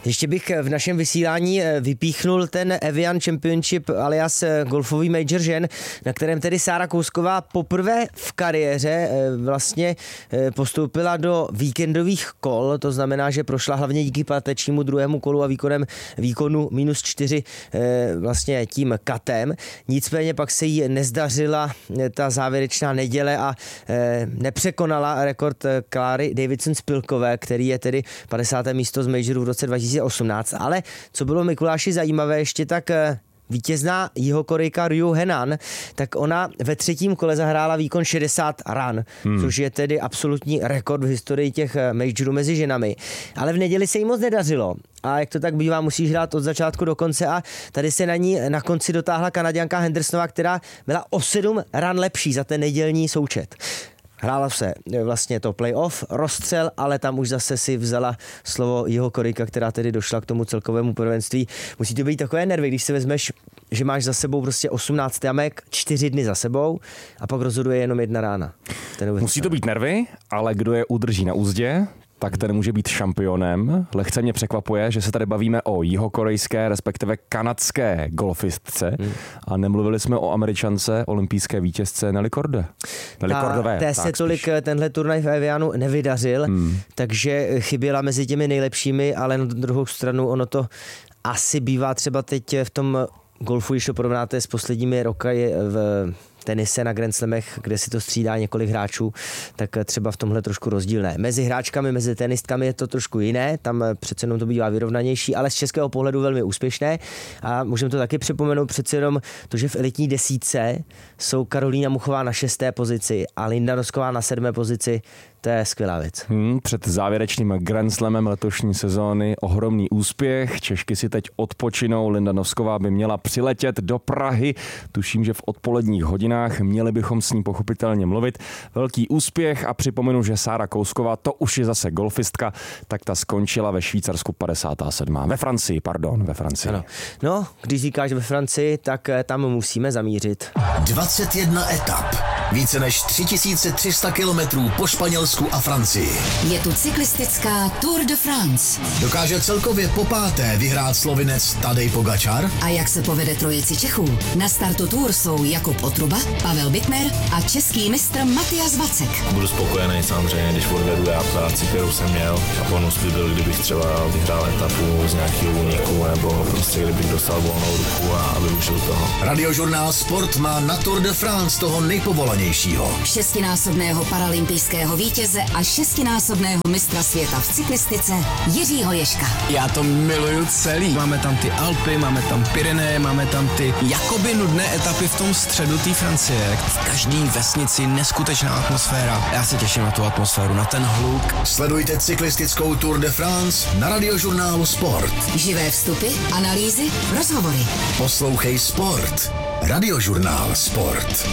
Ještě bych v našem vysílání vypíchnul ten Evian Championship alias golfový major žen, na kterém tedy Sára Kousková poprvé v kariéře vlastně postoupila do víkendových kol, to znamená, že prošla hlavně díky pátečnímu druhému kolu a výkonu -4 vlastně tím katem. Nicméně pak se jí nezdařila ta závěrečná neděle a nepřekonala rekord Kláry Davidson-Spilkové, který je tedy 50. místo z majoru v roce 2018. Ale co bylo Mikuláši zajímavé, ještě tak vítězná Jihokorejka Ryu Henan, tak ona ve třetím kole zahrála výkon 60 run, což je tedy absolutní rekord v historii těch majorů mezi ženami. Ale v neděli se jí moc nedařilo. A jak to tak bývá, musíš hrát od začátku do konce a tady se na ní na konci dotáhla Kanaďanka Hendersonová, která byla o 7 run lepší za ten nedělní součet. Hrála se vlastně to playoff, rozstřel, ale tam už zase si vzala slovo Jihokorejka, která tedy došla k tomu celkovému prvenství. Musí to být takové nervy, když si vezmeš, že máš za sebou prostě 18 jamek, 4 dny za sebou a pak rozhoduje jenom jedna rána. Musí to být nervy, ale kdo je udrží na úzdě, tak ten může být šampionem. Lehce mě překvapuje, že se tady bavíme o jihokorejské, respektive kanadské golfistce a nemluvili jsme o Američance, olympijské vítězce Nelly Korda. Té se tolik tenhle turnaj v Evianu nevydařil, takže chyběla mezi těmi nejlepšími, ale na druhou stranu ono to asi bývá třeba teď v tom golfu, když to porovnáte s posledními roky v tenise na Grand Slamech, kde si to střídá několik hráčů, tak třeba v tomhle trošku rozdílné. Mezi hráčkami, mezi tenistkami je to trošku jiné, tam přece jenom to bývá vyrovnanější, ale z českého pohledu velmi úspěšné a můžeme to taky připomenout přece jenom to, že v elitní desítce jsou Karolína Muchová na 6. pozici a Linda Nosková na 7. pozici. To je skvělá věc. Před závěrečným Grand Slamem letošní sezóny ohromný úspěch. Češky si teď odpočinou. Linda Nosková by měla přiletět do Prahy. Tuším, že v odpoledních hodinách měli bychom s ní pochopitelně mluvit. Velký úspěch a připomenu, že Sára Kousková, to už je zase golfistka, tak ta skončila ve Švýcarsku 57. Ve Francii. Ano. No, když říkáš ve Francii, tak tam musíme zamířit. 21 etap. Více než 3300 kilometrů po Španělsku a Francii. Je tu cyklistická Tour de France. Dokáže celkově popáté vyhrát Slovinec Tadej Pogačar? A jak se povede trojici Čechů? Na startu Tour jsou Jakub Otruba, Pavel Bittner a český mistr Matias Vacek. Budu spokojený samozřejmě, když odvedu já práci, kterou jsem měl. A bonus by byl, kdybych třeba vyhrál etapu z nějakého úniku, nebo prostě kdybych dostal volnou ruku a využil toho. Radiožurnál Sport má na Tour de France toho nejpovolanějšího. 6násobného paralympijského vítěze a 6násobného mistra světa v cyklistice Jiřího Ježka. Já to miluju celý. Máme tam ty Alpy, máme tam Pyreneje, máme tam ty jakoby nudné etapy v tom středu té Francie. V každý vesnici neskutečná atmosféra. Já se těším na tu atmosféru, na ten hluk. Sledujte cyklistickou Tour de France na Radiožurnálu Sport. Živé vstupy, analýzy, rozhovory. Poslouchej Sport. Radiožurnál Sport.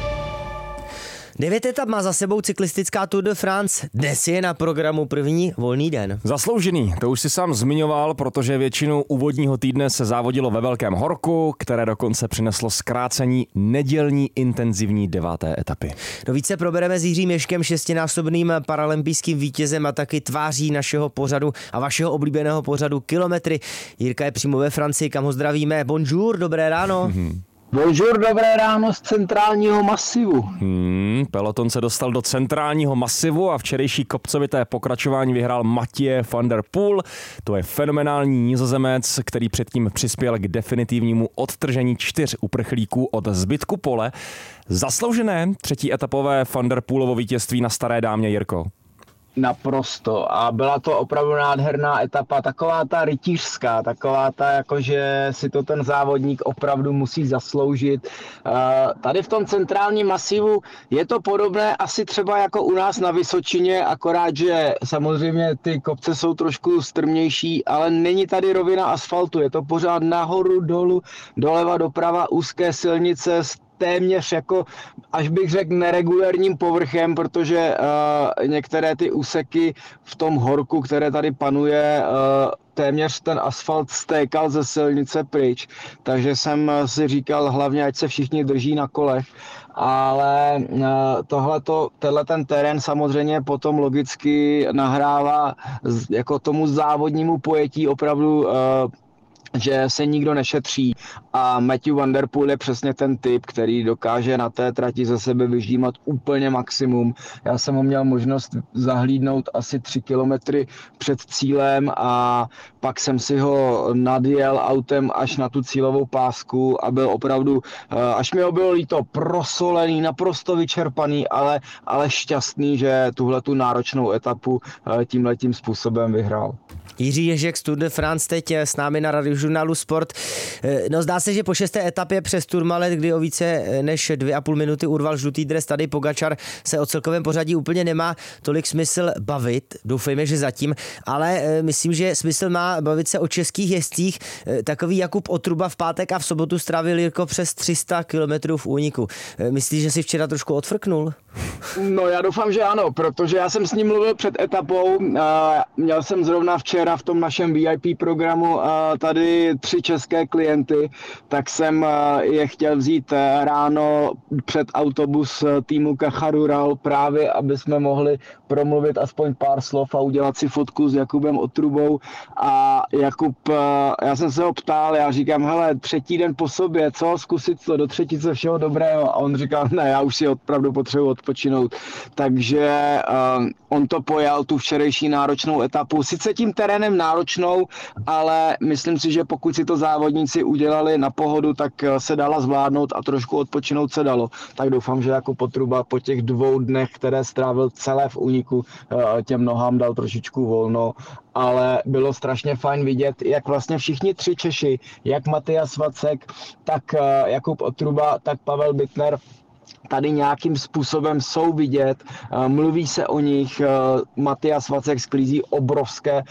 9 etap má za sebou cyklistická Tour de France. Dnes je na programu první volný den. Zasloužený, to už si sám zmiňoval, protože většinu úvodního týdne se závodilo ve Velkém horku, které dokonce přineslo zkrácení nedělní intenzivní 9. etapy. No více probereme s Jiřím Ježkem, 6násobným paralympijským vítězem a taky tváří našeho pořadu a vašeho oblíbeného pořadu Kilometry. Jirka je přímo ve Francii, kam ho zdravíme. Bonjour, dobré ráno. Bonjour, dobré ráno z centrálního masivu. Peloton se dostal do centrálního masivu a včerejší kopcovité pokračování vyhrál Mathieu van der Poel. To je fenomenální Nizozemec, který předtím přispěl k definitivnímu odtržení 4 uprchlíků od zbytku pole. Zasloužené třetí etapové Van der Poelovo vítězství na Staré dámě, Jirko. Naprosto. A byla to opravdu nádherná etapa, taková ta rytířská, taková ta, jakože si to ten závodník opravdu musí zasloužit. Tady v tom centrálním masivu je to podobné asi třeba jako u nás na Vysočině, akorát, že samozřejmě ty kopce jsou trošku strmější, ale není tady rovina asfaltu, je to pořád nahoru, dolů, doleva, doprava, úzké silnice s téměř jako, až bych řekl, neregulérním povrchem, protože některé ty úseky v tom horku, které tady panuje, téměř ten asfalt stékal ze silnice pryč, takže jsem si říkal hlavně, ať se všichni drží na kolech, ale tenhle ten terén samozřejmě potom logicky nahrává jako tomu závodnímu pojetí opravdu, že se nikdo nešetří a Matthew Van Der Poel je přesně ten typ, který dokáže na té trati ze sebe vyždímat úplně maximum. Já jsem ho měl možnost zahlídnout asi 3 kilometry před cílem a pak jsem si ho nadjel autem až na tu cílovou pásku a byl opravdu, až mi ho bylo líto, prosolený, naprosto vyčerpaný, ale šťastný, že tuhletu náročnou etapu tímhletím způsobem vyhrál. Jiří Ježek z Tour de France teď s námi na Radiožurnálu Sport. No zdá se, že po 6. etapě přes Tourmalet, kdy o více než 2,5 minuty urval žlutý dres Tadej Pogačar, se o celkovém pořadí úplně nemá tolik smysl bavit. Doufejme, že zatím, ale myslím, že smysl má bavit se o českých jezdcích. Takový Jakub Otruba v pátek a v sobotu strávil Jirko přes 300 kilometrů v úniku. Myslíš, že si včera trošku odfrknul? No já doufám, že ano, protože já jsem s ním mluvil před etapou, měl jsem zrovna včera v tom našem VIP programu tady 3 české klienty, tak jsem je chtěl vzít ráno před autobus týmu Caja právě, aby jsme mohli promluvit aspoň pár slov a udělat si fotku s Jakubem Otrubou. A Jakub, já jsem se ho ptal, já říkám, hele, 3. den po sobě, co, zkusit to, do třetice všeho dobrého. A on říkal, ne, já už si opravdu potřebuji odpočinout. Takže on to pojal, tu včerejší náročnou etapu. Sice tím terénem náročnou, ale myslím si, že pokud si to závodníci udělali na pohodu, tak se dala zvládnout a trošku odpočinout se dalo. Tak doufám, že jako Potruba po těch 2 dnech, které strávil celé v úniku, těm nohám dal trošičku volno, ale bylo strašně fajn vidět, jak vlastně všichni 3 Češi, jak Matyas Vacek, tak Jakub Otruba, tak Pavel Bittner, tady nějakým způsobem jsou vidět, mluví se o nich, Matyas Vacek sklízí obrovské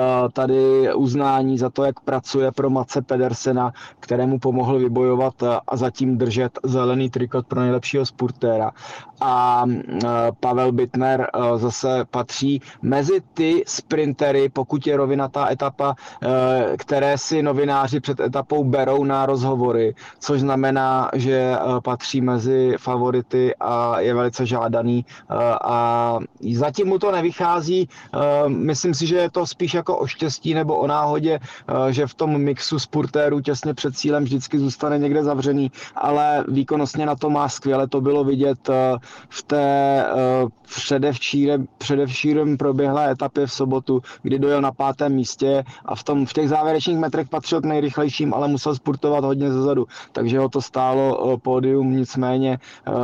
tady uznání za to, jak pracuje pro Matse Pedersena, kterému pomohl vybojovat a zatím držet zelený trikot pro nejlepšího spurtéra. A Pavel Bittner zase patří mezi ty sprintery, pokud je rovinatá etapa, které si novináři před etapou berou na rozhovory, což znamená, že patří mezi favority a je velice žádaný a zatím mu to nevychází. Myslím si, že je to spíš jako o štěstí nebo o náhodě, že v tom mixu spurtérů těsně před cílem vždycky zůstane někde zavřený, ale výkonnostně na to má skvěle, to bylo vidět v té předevčírem proběhlé etapě v sobotu, kdy dojel na 5. místě a v těch závěrečných metrech patřil k nejrychlejším, ale musel spurtovat hodně zezadu, takže ho to stálo pódium, nicméně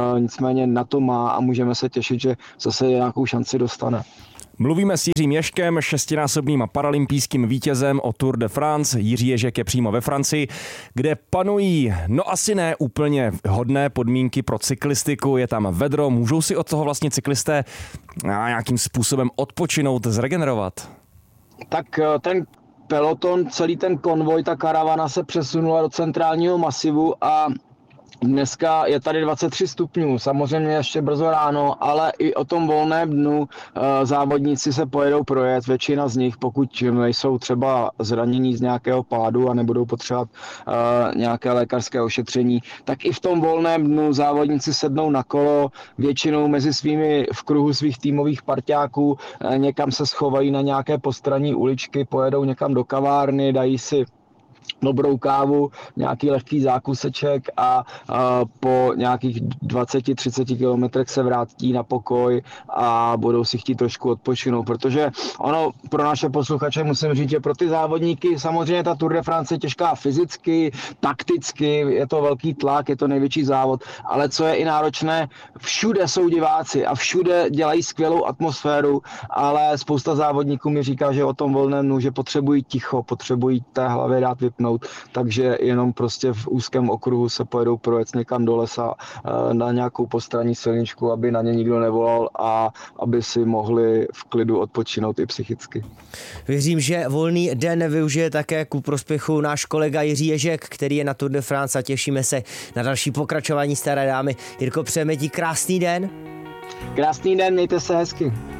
na to má a můžeme se těšit, že zase nějakou šanci dostane. Mluvíme s Jiřím Ježkem, 6násobným paralympijským vítězem o Tour de France. Jiří Ježek je přímo ve Francii, kde panují, no asi ne úplně hodné podmínky pro cyklistiku. Je tam vedro, můžou si od toho vlastně cyklisté nějakým způsobem odpočinout, zregenerovat? Tak ten peloton, celý ten konvoj, ta karavana se přesunula do centrálního masivu a dneska je tady 23 stupňů, samozřejmě ještě brzo ráno, ale i o tom volném dnu závodníci se pojedou projet, většina z nich, pokud nejsou třeba zranění z nějakého pádu a nebudou potřebovat nějaké lékařské ošetření, tak i v tom volném dnu závodníci sednou na kolo, většinou v kruhu svých týmových parťáků, někam se schovají na nějaké postranní uličky, pojedou někam do kavárny, dají si dobrou kávu, nějaký lehký zákuseček a po nějakých 20-30 kilometrech se vrátí na pokoj a budou si chtít trošku odpočinout, protože ono pro naše posluchače musím říct, že pro ty závodníky samozřejmě ta Tour de France je těžká fyzicky, takticky, je to velký tlak, je to největší závod, ale co je i náročné, všude jsou diváci a všude dělají skvělou atmosféru, ale spousta závodníků mi říká, že o tom volném dnu, že potřebují ticho, potřebují té hlavě dát vypnout, takže jenom prostě v úzkém okruhu se pojedou projet někam do lesa na nějakou postranní silničku, aby na ně nikdo nevolal a aby si mohli v klidu odpočinout i psychicky. Věřím, že volný den využije také ku prospěchu náš kolega Jiří Ježek, který je na Tour de France a těšíme se na další pokračování Staré dámy. Jirko, přejeme ti krásný den. Krásný den, mějte se hezky.